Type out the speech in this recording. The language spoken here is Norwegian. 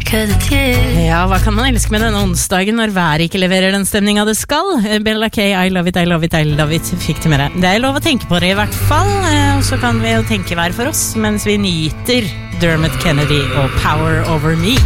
Ja, hva kan man elske med denne onsdagen når været ikke leverer den stemninga det skal? Bella K, I love it, I love it, I love it. Fikk til med det. Det lov å tenke på det i hvert fall. Og så kan vi jo tenke hver for oss mens vi nyter Dermot Kennedy og Power Over Me.